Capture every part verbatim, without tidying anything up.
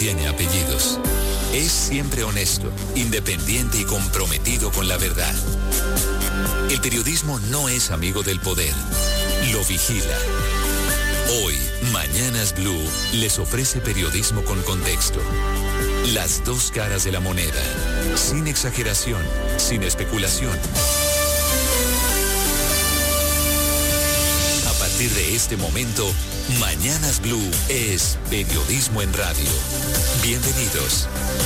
tiene apellidos. Es siempre honesto, independiente y comprometido con la verdad. El periodismo no es amigo del poder, lo vigila. Hoy, Mañanas Blue les ofrece periodismo con contexto. Las dos caras de la moneda, sin exageración, sin especulación. A partir de este momento, Mañanas Blue es periodismo en radio. Bienvenidos.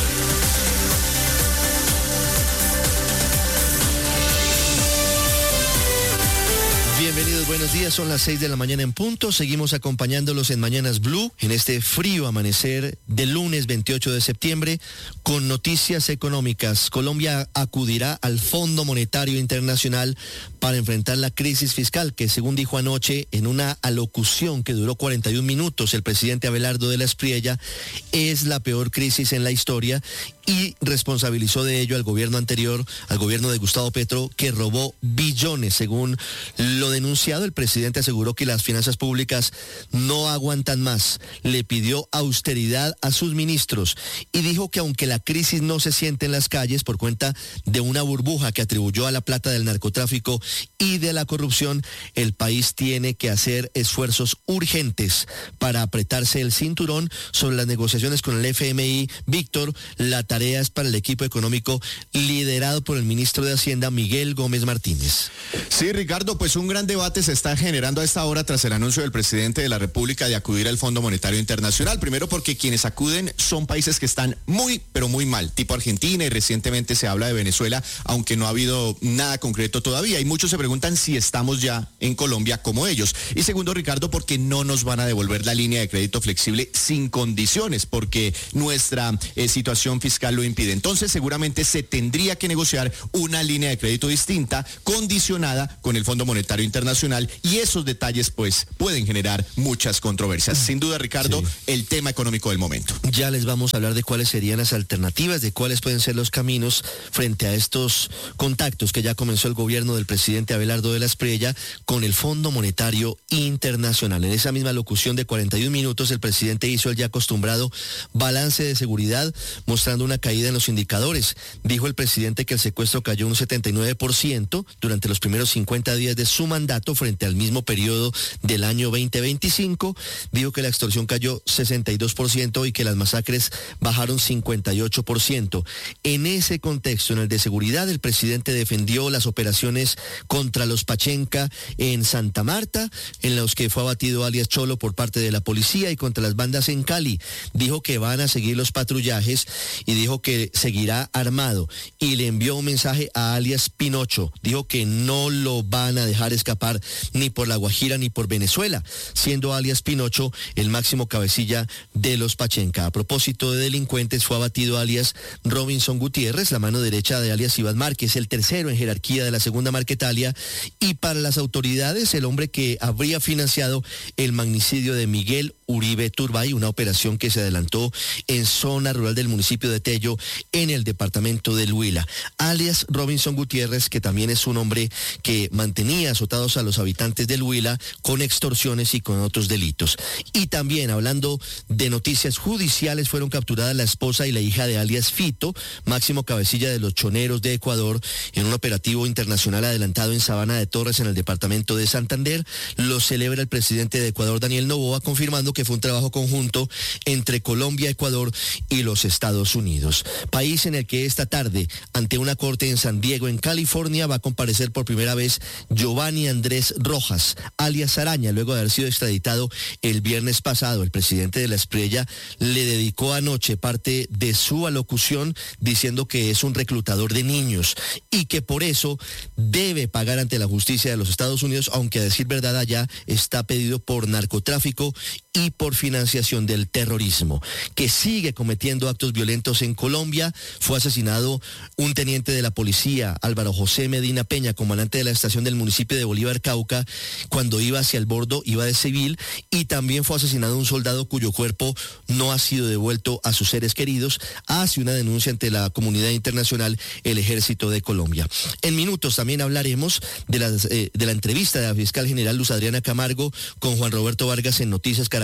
Bienvenidos, buenos días, son las seis de la mañana en punto, seguimos acompañándolos en Mañanas Blue, en este frío amanecer del lunes veintiocho de septiembre, con noticias económicas. Colombia acudirá al Fondo Monetario Internacional para enfrentar la crisis fiscal, que según dijo anoche en una alocución que duró cuarenta y un minutos el presidente Abelardo de la Espriella, es la peor crisis en la historia, y responsabilizó de ello al gobierno anterior, al gobierno de Gustavo Petro, que robó billones. Según lo denunciado, el presidente aseguró que las finanzas públicas no aguantan más, le pidió austeridad a sus ministros y dijo que aunque la crisis no se siente en las calles por cuenta de una burbuja que atribuyó a la plata del narcotráfico y de la corrupción, el país tiene que hacer esfuerzos urgentes para apretarse el cinturón sobre las negociaciones con el F M I. Víctor, la tarea es para el equipo económico liderado por el ministro de Hacienda, Miguel Gómez Martínez. Sí, Ricardo, pues un gran debate se está generando a esta hora tras el anuncio del presidente de la República de acudir al Fondo Monetario Internacional. Primero porque quienes acuden son países que están muy, pero muy mal, tipo Argentina, y recientemente se habla de Venezuela, aunque no ha habido nada concreto todavía. Y muchos se preguntan si estamos ya en Colombia como ellos. Y segundo, Ricardo, porque no nos van a devolver la línea de crédito flexible sin condiciones, porque nuestra eh, situación fiscal lo impide. Entonces, seguramente se tendría que negociar una línea de crédito distinta, condicionada con el Fondo Monetario Internacional, y esos detalles, pues, pueden generar muchas controversias. Sin duda, Ricardo, sí, el tema económico del momento. Ya les vamos a hablar de cuáles serían las alternativas, de cuáles pueden ser los caminos frente a estos contactos que ya comenzó el gobierno del presidente Abelardo de la Espriella con el Fondo Monetario Internacional. En esa misma locución de cuarenta y un minutos, el presidente hizo el ya acostumbrado balance de seguridad, mostrando una caída en los indicadores. Dijo el presidente que el secuestro cayó un setenta y nueve por ciento durante los primeros cincuenta días de su mandato frente al mismo periodo del año veinte veinticinco. Dijo que la extorsión cayó sesenta y dos por ciento y que las masacres bajaron cincuenta y ocho por ciento. En ese contexto, en el de seguridad, el presidente defendió las operaciones contra los Pachenca en Santa Marta, en los que fue abatido alias Cholo por parte de la policía, y contra las bandas en Cali. Dijo que van a seguir los patrullajes y dijo que seguirá armado, y le envió un mensaje a alias Pinocho. Dijo que no lo van a dejar escapar ni por La Guajira ni por Venezuela, siendo alias Pinocho el máximo cabecilla de los Pachenca. A propósito de delincuentes, fue abatido alias Robinson Gutiérrez, la mano derecha de alias Iván Márquez, el tercero en jerarquía de la segunda Marquetalia, y para las autoridades, el hombre que habría financiado el magnicidio de Miguel Uribe Turbay, una operación que se adelantó en zona rural del municipio de Tello, en el departamento del Huila. Alias Robinson Gutiérrez, que también es un hombre que mantenía azotados a los habitantes del Huila con extorsiones y con otros delitos. Y también, hablando de noticias judiciales, fueron capturadas la esposa y la hija de alias Fito, máximo cabecilla de los choneros de Ecuador, en un operativo internacional adelantado en Sabana de Torres, en el departamento de Santander. Lo celebra el presidente de Ecuador, Daniel Noboa, confirmando que fue un trabajo conjunto entre Colombia, Ecuador y los Estados Unidos. País en el que esta tarde, ante una corte en San Diego, en California, va a comparecer por primera vez Giovanni Andrés Rojas, alias Araña, luego de haber sido extraditado el viernes pasado. El presidente de la Espriella le dedicó anoche parte de su alocución diciendo que es un reclutador de niños y que por eso debe pagar ante la justicia de los Estados Unidos, aunque a decir verdad allá está pedido por narcotráfico y por financiación del terrorismo, que sigue cometiendo actos violentos en Colombia. Fue asesinado un teniente de la policía, Álvaro José Medina Peña, comandante de la estación del municipio de Bolívar, Cauca, cuando iba hacia el bordo, iba de civil, y también fue asesinado un soldado cuyo cuerpo no ha sido devuelto a sus seres queridos. Hace una denuncia ante la comunidad internacional el Ejército de Colombia. En minutos también hablaremos de la, eh, de la entrevista de la fiscal general Luz Adriana Camargo con Juan Roberto Vargas en Noticias Caracol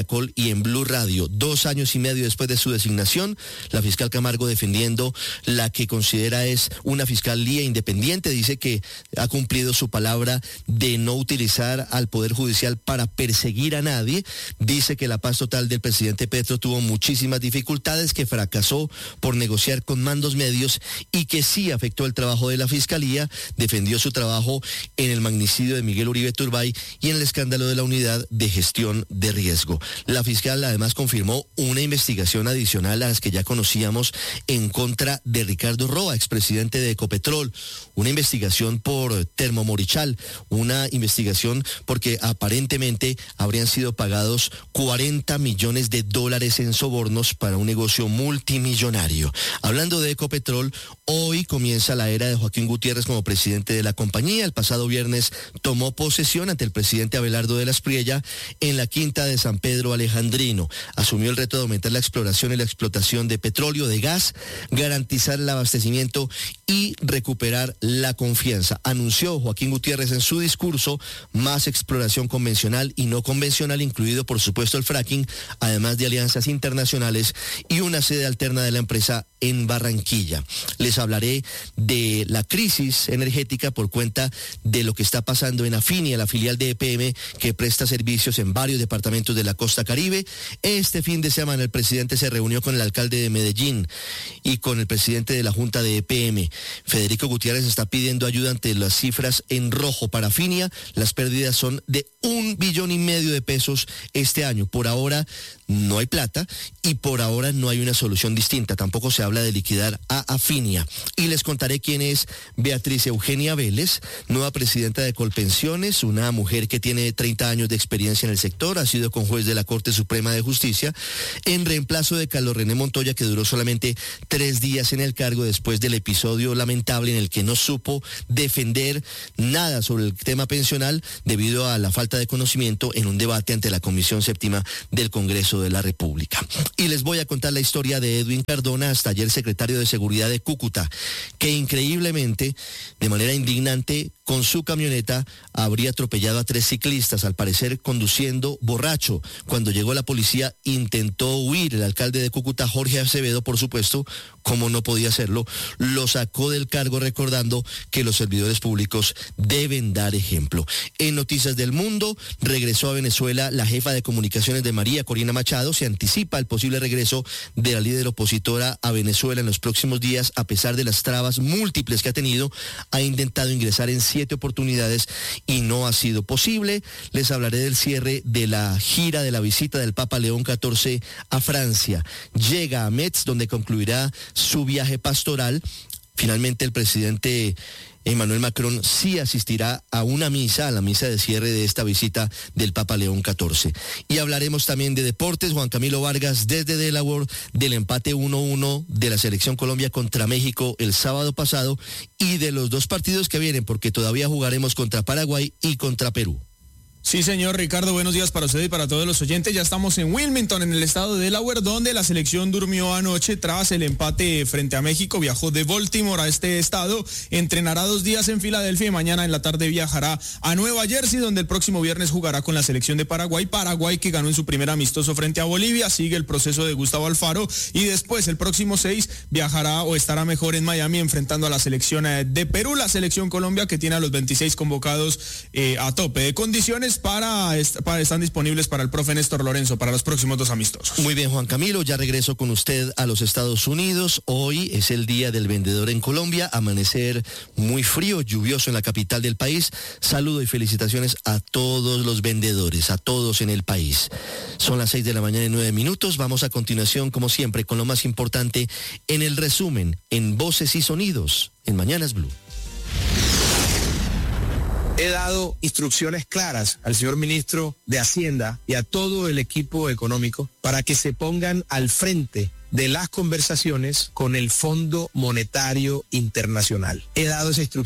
Caracol y en Blue Radio. Dos años y medio después de su designación, la fiscal Camargo, defendiendo la que considera es una fiscalía independiente, dice que ha cumplido su palabra de no utilizar al Poder Judicial para perseguir a nadie. Dice que la paz total del presidente Petro tuvo muchísimas dificultades, que fracasó por negociar con mandos medios y que sí afectó el trabajo de la fiscalía. Defendió su trabajo en el magnicidio de Miguel Uribe Turbay y en el escándalo de la Unidad de Gestión de Riesgo. La fiscal además confirmó una investigación adicional a las que ya conocíamos en contra de Ricardo Roa, expresidente de Ecopetrol, una investigación por Termomorichal, una investigación porque aparentemente habrían sido pagados cuarenta millones de dólares en sobornos para un negocio multimillonario. Hablando de Ecopetrol, hoy comienza la era de Joaquín Gutiérrez como presidente de la compañía. El pasado viernes tomó posesión ante el presidente Abelardo de la Espriella en la quinta de San Pedro Alejandrino. Asumió el reto de aumentar la exploración y la explotación de petróleo, de gas, garantizar el abastecimiento y recuperar la confianza. Anunció Joaquín Gutiérrez en su discurso más exploración convencional y no convencional, incluido por supuesto el fracking, además de alianzas internacionales y una sede alterna de la empresa en Barranquilla. Les hablaré de la crisis energética por cuenta de lo que está pasando en Afinia, la filial de E P M que presta servicios en varios departamentos de la costa Caribe. Este fin de semana el presidente se reunió con el alcalde de Medellín y con el presidente de la Junta de E P M. Federico Gutiérrez está pidiendo ayuda ante las cifras en rojo para Afinia. Las pérdidas son de un billón y medio de pesos este año. Por ahora no hay plata y por ahora no hay una solución distinta. Tampoco se habla de liquidar a Afinia. Y les contaré quién es Beatriz Eugenia Vélez, nueva presidenta de Colpensiones, una mujer que tiene treinta años de experiencia en el sector, ha sido conjuez de la Corte Suprema de Justicia, en reemplazo de Carlos René Montoya, que duró solamente tres días en el cargo después del episodio lamentable en el que no supo defender nada sobre el tema pensional debido a la falta de conocimiento en un debate ante la Comisión Séptima del Congreso de la República. Y les voy a contar la historia de Edwin Cardona, hasta ayer secretario de Seguridad de Cúcuta, que increíblemente, de manera indignante, con su camioneta habría atropellado a tres ciclistas, al parecer conduciendo borracho. Cuando llegó la policía intentó huir. El alcalde de Cúcuta, Jorge Acevedo, por supuesto, como no podía hacerlo, lo sacó del cargo recordando que los servidores públicos deben dar ejemplo. En Noticias del Mundo, regresó a Venezuela la jefa de comunicaciones de María Corina Machado. Se anticipa el posible regreso de la líder opositora a Venezuela en los próximos días, a pesar de las trabas múltiples que ha tenido. Ha intentado ingresar en siete oportunidades y no ha sido posible. Les hablaré del cierre de la gira de la visita del Papa León catorce a Francia. Llega a Metz, donde concluirá su viaje pastoral. Finalmente el presidente Emmanuel Macron sí asistirá a una misa, a la misa de cierre de esta visita del Papa León catorce. Y hablaremos también de deportes. Juan Camilo Vargas desde Delaware, del empate uno uno de la Selección Colombia contra México el sábado pasado y de los dos partidos que vienen, porque todavía jugaremos contra Paraguay y contra Perú. Sí, señor Ricardo, buenos días para usted y para todos los oyentes. Ya estamos en Wilmington, en el estado de Delaware, donde la selección durmió anoche tras el empate frente a México. Viajó de Baltimore a este estado, entrenará dos días en Filadelfia y mañana en la tarde viajará a Nueva Jersey, donde el próximo viernes jugará con la selección de Paraguay. Paraguay, que ganó en su primer amistoso frente a Bolivia, sigue el proceso de Gustavo Alfaro y después el próximo seis viajará o estará mejor en Miami enfrentando a la selección de Perú. La selección Colombia, que tiene a los veintiséis convocados eh, a tope de condiciones, Para, para están disponibles para el profe Néstor Lorenzo para los próximos dos amistosos. Muy bien, Juan Camilo, ya regreso con usted a los Estados Unidos. Hoy es el día del vendedor en Colombia. Amanecer muy frío, lluvioso en la capital del país. Saludo y felicitaciones a todos los vendedores, a todos en el país. Son las seis de la mañana y nueve minutos. Vamos a continuación, como siempre, con lo más importante en el resumen, en Voces y Sonidos, en Mañanas Blue. He dado instrucciones claras al señor ministro de Hacienda y a todo el equipo económico para que se pongan al frente de las conversaciones con el Fondo Monetario Internacional. He dado esa instrucción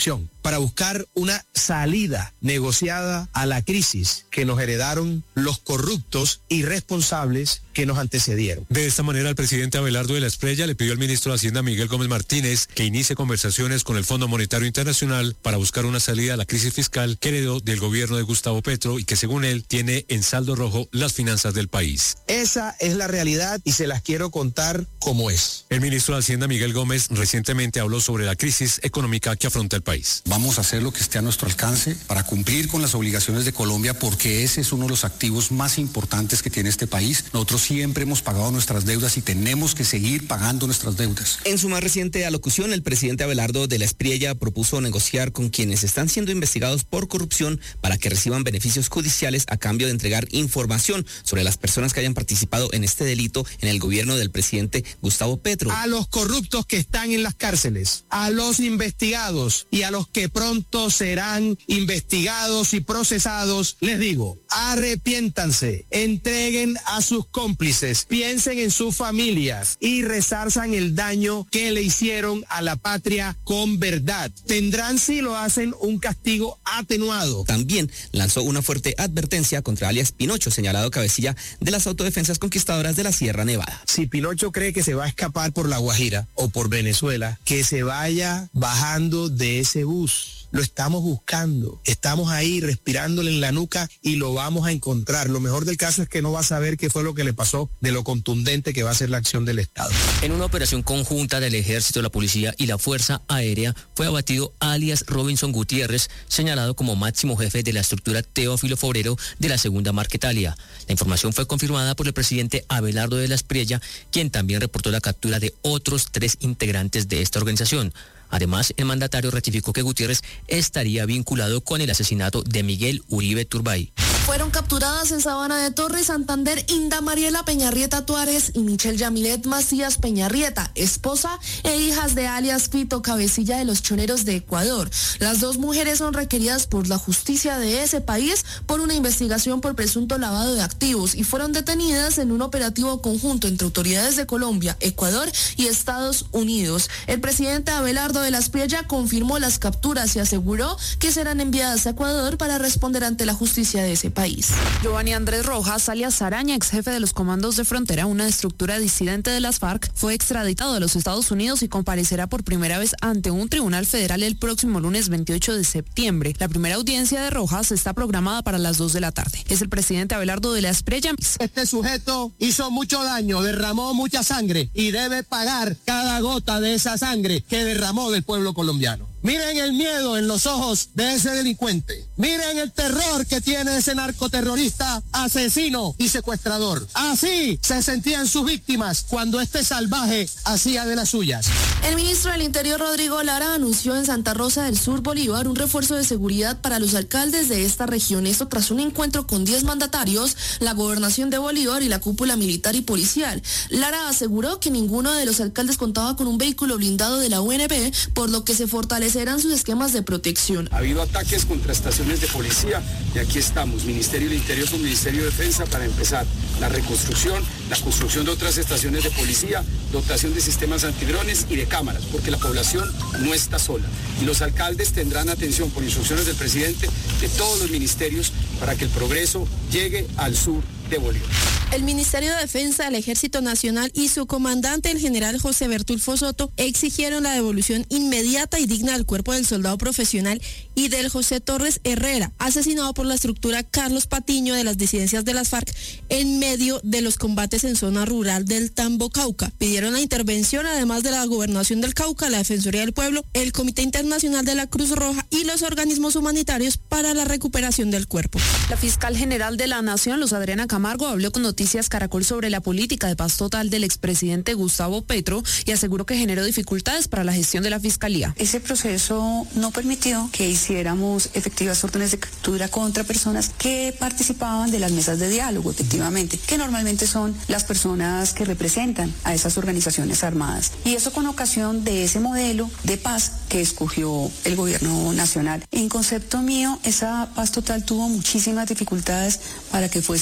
para buscar una salida negociada a la crisis que nos heredaron los corruptos irresponsables que nos antecedieron. De esta manera, el presidente Abelardo de la Espriella le pidió al ministro de Hacienda Miguel Gómez Martínez que inicie conversaciones con el Fondo Monetario Internacional para buscar una salida a la crisis fiscal que heredó del gobierno de Gustavo Petro y que, según él, tiene en saldo rojo las finanzas del país. Esa es la realidad y se las quiero contar como es. El ministro de Hacienda Miguel Gómez recientemente habló sobre la crisis económica que afronta el país. Vamos a hacer lo que esté a nuestro alcance para cumplir con las obligaciones de Colombia, porque ese es uno de los activos más importantes que tiene este país. Nosotros siempre hemos pagado nuestras deudas y tenemos que seguir pagando nuestras deudas. En su más reciente alocución, el presidente Abelardo de la Espriella propuso negociar con quienes están siendo investigados por corrupción para que reciban beneficios judiciales a cambio de entregar información sobre las personas que hayan participado en este delito en el gobierno del presidente Gustavo Petro. A los corruptos que están en las cárceles, a los investigados y a los que pronto serán investigados y procesados, les digo, arrepiéntanse, entreguen a sus cómplices, piensen en sus familias y resarzan el daño que le hicieron a la patria con verdad. Tendrán, si lo hacen, un castigo atenuado. También lanzó una fuerte advertencia contra alias Pinocho, señalado cabecilla de las autodefensas conquistadoras de la Sierra Nevada. Si Pinocho cree que se va a escapar por La Guajira o por Venezuela, que se vaya bajando de ese bus. Lo estamos buscando, estamos ahí respirándole en la nuca y lo vamos a encontrar. Lo mejor del caso es que no va a saber qué fue lo que le pasó, de lo contundente que va a ser la acción del Estado. En una operación conjunta del Ejército, la Policía y la Fuerza Aérea fue abatido alias Robinson Gutiérrez, señalado como máximo jefe de la estructura Teófilo Forero de la Segunda Marquetalia. La información fue confirmada por el presidente Abelardo de la Espriella, quien también reportó la captura de otros tres integrantes de esta organización. Además, el mandatario ratificó que Gutiérrez estaría vinculado con el asesinato de Miguel Uribe Turbay. Fueron capturadas en Sabana de Torres, Santander, Inda Mariela Peñarrieta Tuárez y Michelle Yamilet Macías Peñarrieta, esposa e hijas de alias Fito, cabecilla de los choneros de Ecuador. Las dos mujeres son requeridas por la justicia de ese país por una investigación por presunto lavado de activos y fueron detenidas en un operativo conjunto entre autoridades de Colombia, Ecuador y Estados Unidos. El presidente Abelardo de la Espriella confirmó las capturas y aseguró que serán enviadas a Ecuador para responder ante la justicia de ese país. Giovanni Andrés Rojas, alias Araña, ex jefe de los comandos de frontera, una estructura disidente de las FARC, fue extraditado a los Estados Unidos y comparecerá por primera vez ante un tribunal federal el próximo lunes veintiocho de septiembre. La primera audiencia de Rojas está programada para las dos de la tarde. Es el presidente Abelardo de la Espriella. Este sujeto hizo mucho daño, derramó mucha sangre y debe pagar cada gota de esa sangre que derramó del pueblo colombiano. Miren el miedo en los ojos de ese delincuente. Miren el terror que tiene ese narcoterrorista, asesino y secuestrador. Así se sentían sus víctimas cuando este salvaje hacía de las suyas. El ministro del Interior, Rodrigo Lara, anunció en Santa Rosa del Sur, Bolívar, un refuerzo de seguridad para los alcaldes de esta región. Esto tras un encuentro con diez mandatarios, la gobernación de Bolívar y la cúpula militar y policial. Lara aseguró que ninguno de los alcaldes contaba con un vehículo blindado de la U N P, por lo que se fortalece serán sus esquemas de protección. Ha habido ataques contra estaciones de policía y aquí estamos, Ministerio del Interior con Ministerio de Defensa, para empezar la reconstrucción, la construcción de otras estaciones de policía, dotación de sistemas antidrones y de cámaras, porque la población no está sola. Y los alcaldes tendrán atención por instrucciones del presidente de todos los ministerios para que el progreso llegue al sur de Bolívar. El Ministerio de Defensa, el Ejército Nacional y su comandante, el general José Bertulfo Soto, exigieron la devolución inmediata y digna del cuerpo del soldado profesional y del José Torres Herrera, asesinado por la estructura Carlos Patiño de las disidencias de las FARC en medio de los combates en zona rural del Tambo, Cauca. Pidieron la intervención, además de la Gobernación del Cauca, la Defensoría del Pueblo, el Comité Internacional de la Cruz Roja y los organismos humanitarios para la recuperación del cuerpo. La fiscal general de la Nación, Luz Adriana Camargo, habló con Noticias Caracol sobre la política de paz total del expresidente Gustavo Petro y aseguró que generó dificultades para la gestión de la fiscalía. Ese proceso no permitió que hiciéramos efectivas órdenes de captura contra personas que participaban de las mesas de diálogo, efectivamente, que normalmente son las personas que representan a esas organizaciones armadas. Y eso con ocasión de ese modelo de paz que escogió el gobierno nacional. En concepto mío, esa paz total tuvo muchísimas dificultades para que fuese exitosa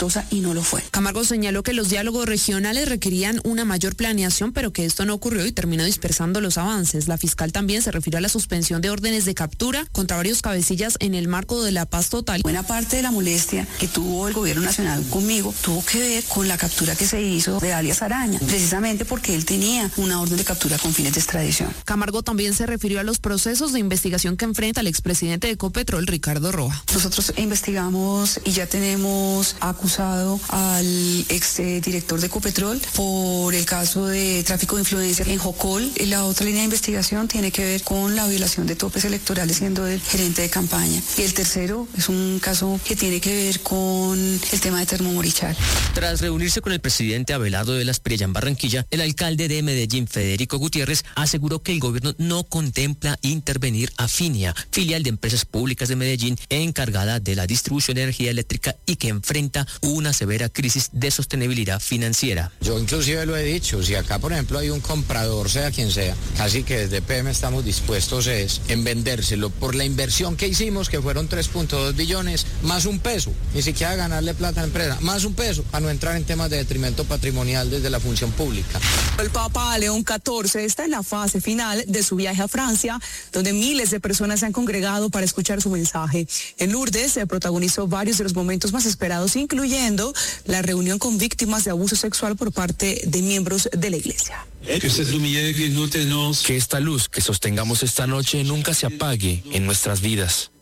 exitosa y no lo fue. Camargo señaló que los diálogos regionales requerían una mayor planeación, pero que esto no ocurrió y terminó dispersando los avances. La fiscal también se refirió a la suspensión de órdenes de captura contra varios cabecillas en el marco de la paz total. Buena parte de la molestia que tuvo el gobierno nacional conmigo tuvo que ver con la captura que se hizo de alias Araña, precisamente porque él tenía una orden de captura con fines de extradición. Camargo también se refirió a los procesos de investigación que enfrenta el expresidente de Ecopetrol, Ricardo Roja. Nosotros investigamos y ya tenemos acusado al exdirector de Ecopetrol por el caso de tráfico de influencia en Jocol. La otra línea de investigación tiene que ver con la violación de topes electorales siendo el gerente de campaña. Y el tercero es un caso que tiene que ver con el tema de Termomorichal. Tras reunirse con el presidente Abelardo de la Espriella en Barranquilla, el alcalde de Medellín, Federico Gutiérrez, aseguró que el gobierno no contempla intervenir a Finia, filial de Empresas Públicas de Medellín, encargada de la distribución de energía eléctrica y que enfrenta una severa crisis de sostenibilidad financiera. Yo inclusive lo he dicho, si acá por ejemplo hay un comprador, sea quien sea, casi que desde P M estamos dispuestos es en vendérselo por la inversión que hicimos, que fueron tres punto dos billones, más un peso, ni siquiera ganarle plata a la empresa, más un peso, para no entrar en temas de detrimento patrimonial desde la función pública. El Papa León catorce está en la fase final de su viaje a Francia, donde miles de personas se han congregado para escuchar su mensaje. En Lourdes se protagonizó varios de los momentos más esperados, incluyendo la reunión con víctimas de abuso sexual por parte de miembros de la iglesia. Que esta luz que sostengamos esta noche nunca se apague en nuestras vidas.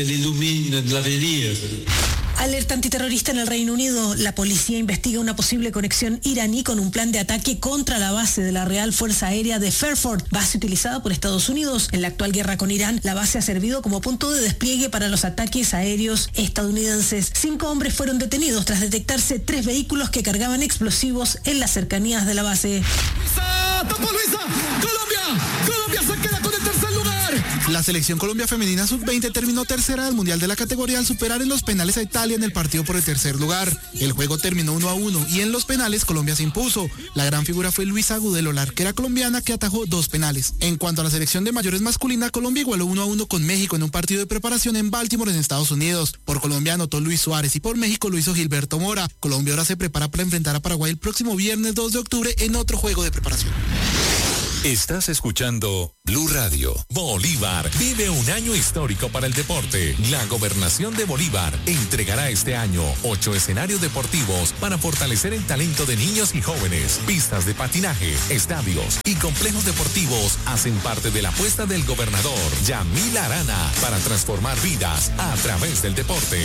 Alerta antiterrorista en el Reino Unido. La policía investiga una posible conexión iraní con un plan de ataque contra la base de la Real Fuerza Aérea de Fairford, base utilizada por Estados Unidos. En la actual guerra con Irán, la base ha servido como punto de despliegue para los ataques aéreos estadounidenses. Cinco hombres fueron detenidos tras detectarse tres vehículos que cargaban explosivos en las cercanías de la base. ¡Luisa! ¡Tapó Luisa! ¡Colombia! ¡Colombia se queda con el tercer lugar! La selección Colombia femenina sub veinte terminó tercera del Mundial de la categoría al superar en los penales a Italia en el partido por el tercer lugar. El juego terminó uno a uno y en los penales Colombia se impuso. La gran figura fue Luisa Agudelo, la arquera colombiana que atajó dos penales. En cuanto a la selección de mayores masculina, Colombia igualó uno a uno con México en un partido de preparación en Baltimore, en Estados Unidos. Por Colombia anotó Luis Suárez y por México lo hizo Gilberto Mora. Colombia ahora se prepara para enfrentar a Paraguay el próximo viernes dos de octubre en otro juego de preparación. Estás escuchando Blue Radio. Bolívar vive un año histórico para el deporte. La Gobernación de Bolívar entregará este año ocho escenarios deportivos para fortalecer el talento de niños y jóvenes. Pistas de patinaje, estadios y complejos deportivos hacen parte de la apuesta del gobernador Yamil Arana para transformar vidas a través del deporte.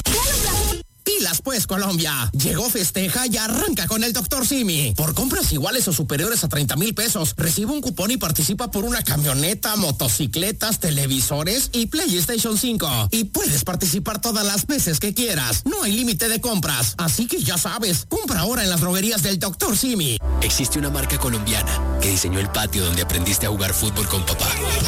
Pilas pues, Colombia. Llegó Festeja y arranca con el doctor Simi. Por compras iguales o superiores a treinta mil pesos, recibe un cupón y participa por una camioneta, motocicletas, televisores y PlayStation cinco. Y puedes participar todas las veces que quieras. No hay límite de compras. Así que ya sabes, compra ahora en las droguerías del doctor Simi. Existe una marca colombiana que diseñó el patio donde aprendiste a jugar fútbol con papá.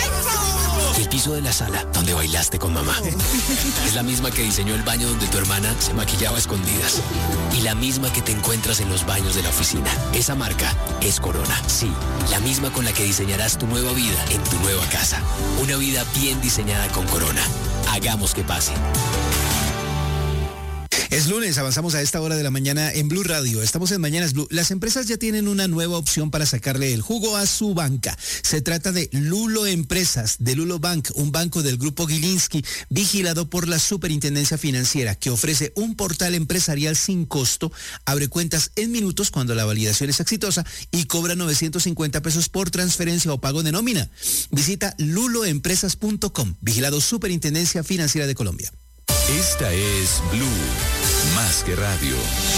Y el piso de la sala donde bailaste con mamá. Es la misma que diseñó el baño donde tu hermana se maquillaba a escondidas. Y la misma que te encuentras en los baños de la oficina. Esa marca es Corona. Sí, la misma con la que diseñarás tu nueva vida en tu nueva casa. Una vida bien diseñada con Corona. Hagamos que pase. Es lunes, avanzamos a esta hora de la mañana en Blue Radio. Estamos en Mañanas Blue. Las empresas ya tienen una nueva opción para sacarle el jugo a su banca. Se trata de Lulo Empresas, de Lulo Bank, un banco del grupo Gilinski, vigilado por la Superintendencia Financiera, que ofrece un portal empresarial sin costo, abre cuentas en minutos cuando la validación es exitosa y cobra novecientos cincuenta pesos por transferencia o pago de nómina. Visita lulo empresas punto com, vigilado Superintendencia Financiera de Colombia. Esta es Blue, más que radio.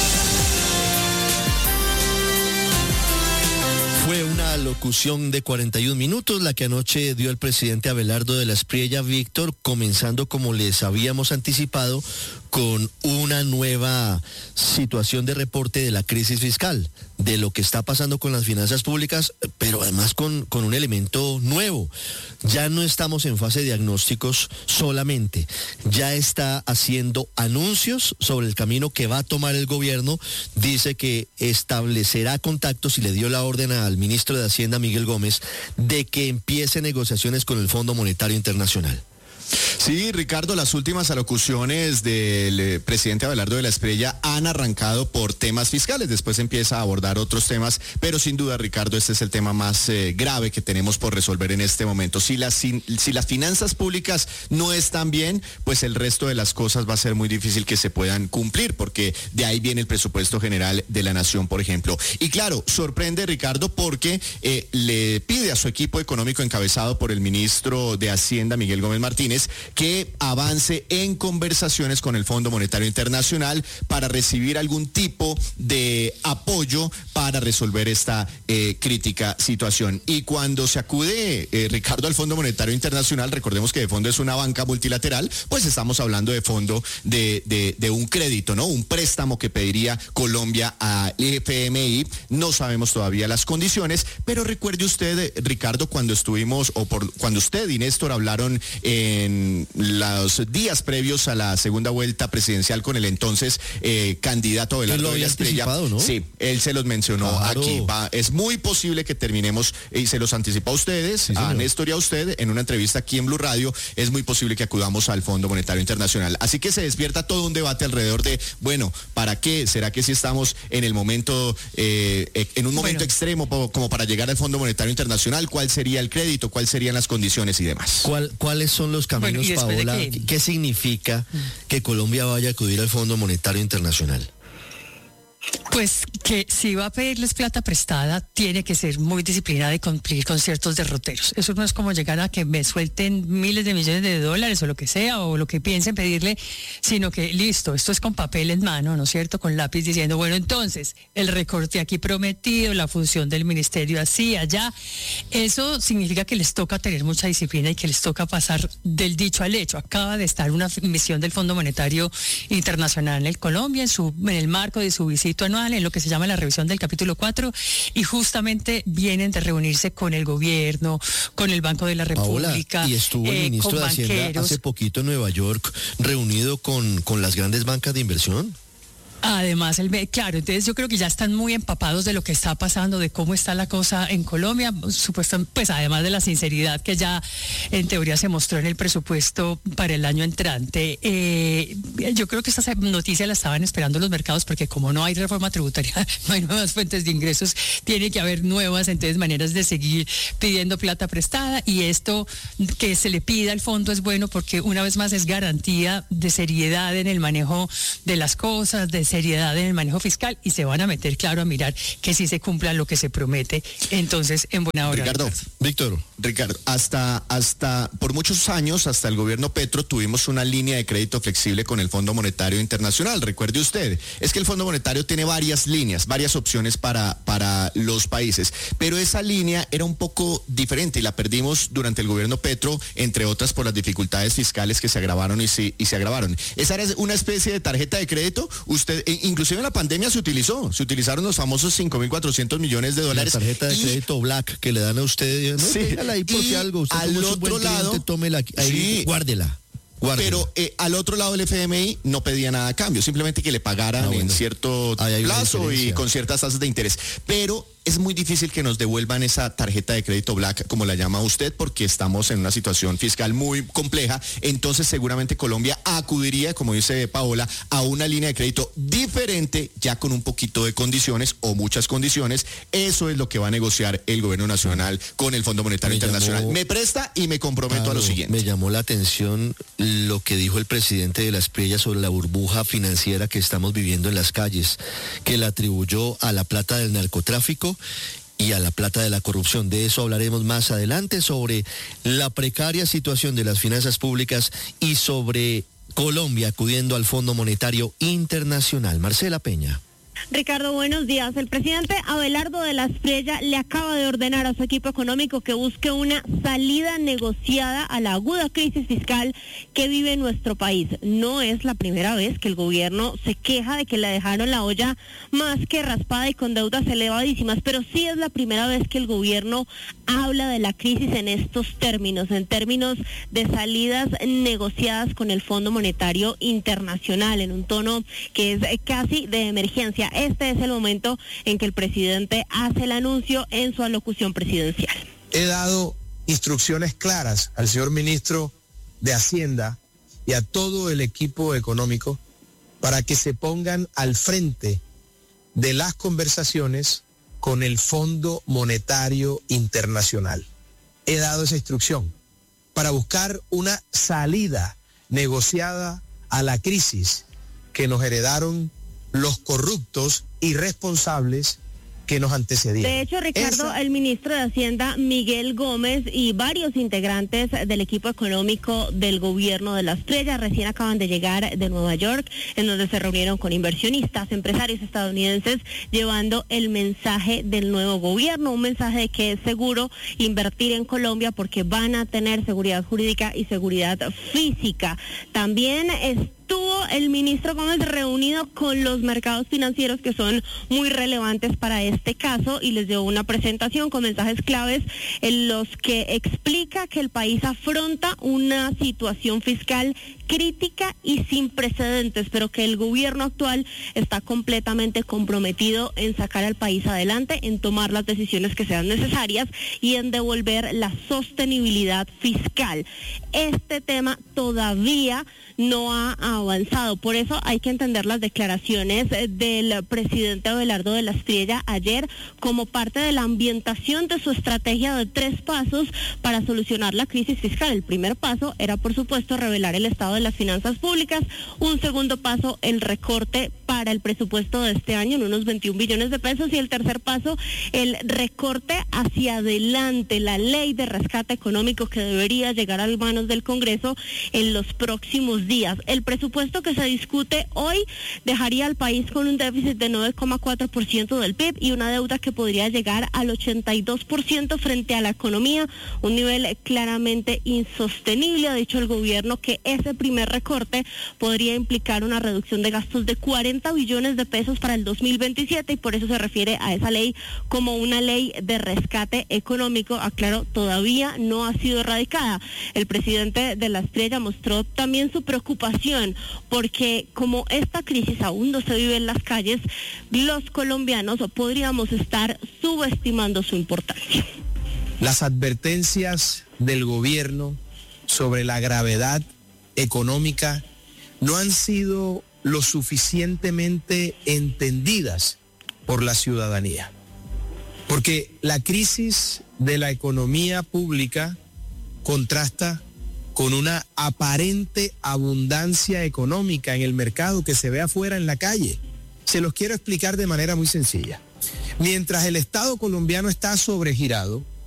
Fue una locución de cuarenta y un minutos la que anoche dio el presidente Abelardo de la Espriella, Víctor, comenzando como les habíamos anticipado con una nueva situación de reporte de la crisis fiscal, de lo que está pasando con las finanzas públicas, pero además con, con un elemento nuevo. Ya no estamos en fase de diagnósticos solamente, ya está haciendo anuncios sobre el camino que va a tomar el gobierno. Dice que establecerá contactos y le dio la orden al ministro de Hacienda, Miguel Gómez, de que empiece negociaciones con el Fondo Monetario Internacional. Sí. Sí, Ricardo, las últimas alocuciones del eh, presidente Abelardo de la Espriella han arrancado por temas fiscales, después empieza a abordar otros temas, pero sin duda, Ricardo, este es el tema más eh, grave que tenemos por resolver en este momento. Si las, si, si las finanzas públicas no están bien, pues el resto de las cosas va a ser muy difícil que se puedan cumplir, porque de ahí viene el presupuesto general de la nación, por ejemplo. Y claro, sorprende, Ricardo, porque eh, le pide a su equipo económico encabezado por el ministro de Hacienda, Miguel Gómez Martínez, que avance en conversaciones con el Fondo Monetario Internacional para recibir algún tipo de apoyo para resolver esta eh, crítica situación. Y cuando se acude, eh, Ricardo, al Fondo Monetario Internacional, recordemos que de fondo es una banca multilateral, pues estamos hablando de fondo de, de, de un crédito, ¿no? Un préstamo que pediría Colombia al F M I. No sabemos todavía las condiciones, pero recuerde usted, Ricardo, cuando estuvimos, o por cuando usted y Néstor hablaron en los días previos a la segunda vuelta presidencial con el entonces eh, candidato Abelardo de la Espriella, ¿no? Sí, él se los mencionó claro. aquí. Va, es muy posible que terminemos, y se los anticipa a ustedes, sí, a Néstor y a usted, en una entrevista aquí en Blue Radio, es muy posible que acudamos al Fondo Monetario Internacional. Así que se despierta todo un debate alrededor de, bueno, ¿para qué? ¿Será que si estamos en el momento, eh, en un momento bueno. extremo como para llegar al Fondo Monetario Internacional? ¿Cuál sería el crédito? ¿Cuáles serían las condiciones y demás? ¿Cuál, ¿Cuáles son los caminos, bueno, Paola? Que... ¿Qué significa que Colombia vaya a acudir al Fondo Monetario Internacional? Pues que si va a pedirles plata prestada, tiene que ser muy disciplinada y cumplir con ciertos derroteros. Eso no es como llegar a que me suelten miles de millones de dólares o lo que sea, o lo que piensen pedirle, sino que listo, esto es con papel en mano, ¿no es cierto? Con lápiz diciendo, bueno, entonces, el recorte aquí prometido, la función del ministerio así, allá. Eso significa que les toca tener mucha disciplina y que les toca pasar del dicho al hecho. Acaba de estar una misión del Fondo Monetario Internacional en Colombia, en, su, en el marco de su visita anual, en lo que se llama la revisión del capítulo cuatro, y justamente vienen de reunirse con el gobierno, con el Banco de la República. Paola, y estuvo el eh, ministro de Hacienda banqueros. hace poquito en Nueva York reunido con, con las grandes bancas de inversión. Además, el, claro, entonces yo creo que ya están muy empapados de lo que está pasando, de cómo está la cosa en Colombia, supuestamente, pues además de la sinceridad que ya en teoría se mostró en el presupuesto para el año entrante. Eh, yo creo que esta noticia la estaban esperando los mercados, porque como no hay reforma tributaria, no hay nuevas fuentes de ingresos, tiene que haber nuevas, entonces, maneras de seguir pidiendo plata prestada, y esto que se le pida al fondo es bueno porque una vez más es garantía de seriedad en el manejo de las cosas, de seriedad en el manejo fiscal, y se van a meter, claro, a mirar que sí se cumpla lo que se promete, entonces en buena hora. Ricardo, Ricardo. Víctor, Ricardo, hasta, hasta, por muchos años, hasta el gobierno Petro, tuvimos una línea de crédito flexible con el Fondo Monetario Internacional. Recuerde usted, es que el Fondo Monetario tiene varias líneas, varias opciones para, para los países, pero esa línea era un poco diferente y la perdimos durante el gobierno Petro, entre otras por las dificultades fiscales que se agravaron y se, y se agravaron. Esa era una especie de tarjeta de crédito. Usted, inclusive en la pandemia se utilizó, se utilizaron los famosos cinco mil cuatrocientos millones de dólares. La tarjeta de y, crédito Black que le dan a usted, ¿no? Sí, ahí porque algo, usted al otro lado, cliente, tómela, ahí, sí, guárdela. Guárdela. Pero eh, al otro lado del F M I no pedía nada a cambio, simplemente que le pagaran ah, bueno. en cierto plazo y con ciertas tasas de interés. Pero es muy difícil que nos devuelvan esa tarjeta de crédito Black, como la llama usted, porque estamos en una situación fiscal muy compleja. Entonces seguramente Colombia acudiría, como dice Paola, a una línea de crédito diferente, ya con un poquito de condiciones o muchas condiciones. Eso es lo que va a negociar el gobierno nacional con el Fondo Monetario me Internacional. Llamó, me presta y me comprometo claro, a lo siguiente. Me llamó la atención lo que dijo el presidente de la Espriella sobre la burbuja financiera que estamos viviendo en las calles, que la atribuyó a la plata del narcotráfico y a la plata de la corrupción. De eso hablaremos más adelante, sobre la precaria situación de las finanzas públicas y sobre Colombia acudiendo al Fondo Monetario Internacional. Marcela Peña. Ricardo, buenos días. El presidente Abelardo de la Espriella le acaba de ordenar a su equipo económico que busque una salida negociada a la aguda crisis fiscal que vive nuestro país. No es la primera vez que el gobierno se queja de que le dejaron la olla más que raspada y con deudas elevadísimas, pero sí es la primera vez que el gobierno habla de la crisis en estos términos, en términos de salidas negociadas con el Fondo Monetario Internacional, en un tono que es casi de emergencia. Este es el momento en que el presidente hace el anuncio en su alocución presidencial. He dado instrucciones claras al señor ministro de Hacienda y a todo el equipo económico para que se pongan al frente de las conversaciones con el Fondo Monetario Internacional. He dado esa instrucción para buscar una salida negociada a la crisis que nos heredaron los corruptos irresponsables que nos antecedían. De hecho, Ricardo, Esa... el ministro de Hacienda, Miguel Gómez, y varios integrantes del equipo económico del gobierno de la Estrella recién acaban de llegar de Nueva York, en donde se reunieron con inversionistas, empresarios estadounidenses, llevando el mensaje del nuevo gobierno, un mensaje de que es seguro invertir en Colombia porque van a tener seguridad jurídica y seguridad física. También es Estuvo el ministro Gómez reunido con los mercados financieros que son muy relevantes para este caso y les dio una presentación con mensajes claves en los que explica que el país afronta una situación fiscal crítica y sin precedentes, pero que el gobierno actual está completamente comprometido en sacar al país adelante, en tomar las decisiones que sean necesarias y en devolver la sostenibilidad fiscal. Este tema todavía no ha avanzado, por eso hay que entender las declaraciones del presidente Abelardo de la Estrella ayer como parte de la ambientación de su estrategia de tres pasos para solucionar la crisis fiscal. El primer paso era, por supuesto, revelar el estado de las finanzas públicas. Un segundo paso, el recorte para el presupuesto de este año en unos veintiún billones de pesos. Y el tercer paso, el recorte hacia adelante, la ley de rescate económico que debería llegar a las manos del Congreso en los próximos días. El presupuesto que se discute hoy dejaría al país con un déficit de nueve coma cuatro por ciento del P I B y una deuda que podría llegar al ochenta y dos por ciento frente a la economía, un nivel claramente insostenible. Ha dicho el gobierno que ese primer recorte podría implicar una reducción de gastos de cuarenta billones de pesos para el dos mil veintisiete y por eso se refiere a esa ley como una ley de rescate económico. Aclaro, todavía no ha sido erradicada. El presidente de la Estrella mostró también su preocupación porque como esta crisis aún no se vive en las calles, los colombianos podríamos estar subestimando su importancia. Las advertencias del gobierno sobre la gravedad económica no han sido lo suficientemente entendidas por la ciudadanía, porque la crisis de la economía pública contrasta con una aparente abundancia económica en el mercado que se ve afuera en la calle. Se los quiero explicar de manera muy sencilla. Mientras el Estado colombiano está sobregirado,